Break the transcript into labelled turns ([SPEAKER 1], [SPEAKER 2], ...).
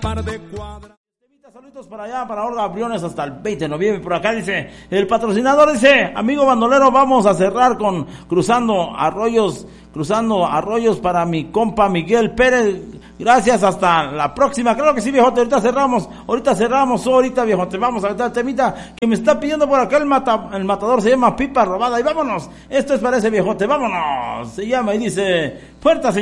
[SPEAKER 1] par de cuadras.
[SPEAKER 2] Saludos para allá, para Olga Briones hasta el 20 de noviembre. Por acá dice, el patrocinador dice, amigo bandolero, vamos a cerrar con cruzando arroyos para mi compa Miguel Pérez. Gracias, hasta la próxima. Claro que sí, viejote, ahorita cerramos, viejote. Vamos a ver el temita que me está pidiendo por acá el matador, se llama Pipa Robada. Y vámonos, esto es para ese viejote, vámonos. Se llama y dice, puerta señor.